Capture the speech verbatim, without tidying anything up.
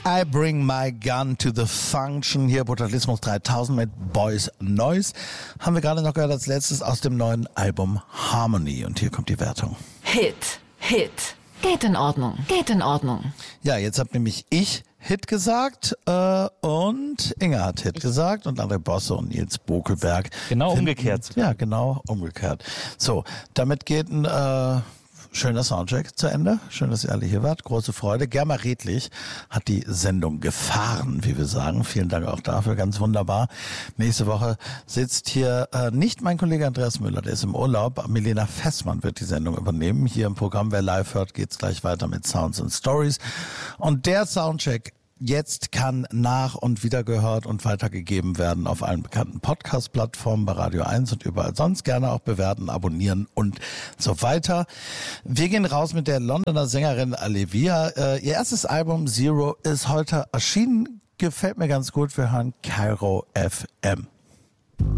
I bring my gun to the function. Hier Brutalismus dreitausend mit Boys Noise. Haben wir gerade noch gehört als letztes aus dem neuen Album Harmony. Und hier kommt die Wertung. Hit, Hit. Geht in Ordnung, geht in Ordnung. Ja, jetzt hab nämlich ich Hit gesagt äh, und Inge hat Hit gesagt und André Bosse und Nils Bokelberg. Genau finden, umgekehrt. Ja, genau umgekehrt. So, damit geht ein äh, schöner Soundcheck zu Ende. Schön, dass ihr alle hier wart. Große Freude. Germa Redlich hat die Sendung gefahren, wie wir sagen. Vielen Dank auch dafür. Ganz wunderbar. Nächste Woche sitzt hier äh, nicht mein Kollege Andreas Müller, der ist im Urlaub. Milena Fessmann wird die Sendung übernehmen. Hier im Programm, wer live hört, geht's gleich weiter mit Sounds and Stories. Und der Soundcheck jetzt kann nach- und wiedergehört und weitergegeben werden auf allen bekannten Podcast-Plattformen, bei Radio eins und überall sonst. Gerne auch bewerten, abonnieren und so weiter. Wir gehen raus mit der Londoner Sängerin Alevia. Äh, ihr erstes Album Zero ist heute erschienen. Gefällt mir ganz gut. Wir hören Cairo F M.